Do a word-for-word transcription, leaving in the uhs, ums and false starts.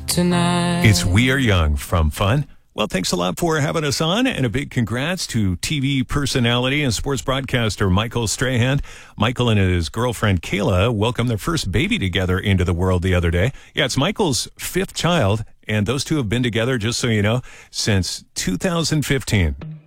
tonight. It's We Are Young from Fun. Well, thanks a lot for having us on, and a big congrats to T V personality and sports broadcaster Michael Strahan. Michael and his girlfriend Kayla welcomed their first baby together into the world the other day. Yeah, it's Michael's fifth child, and those two have been together, just so you know, since two thousand fifteen.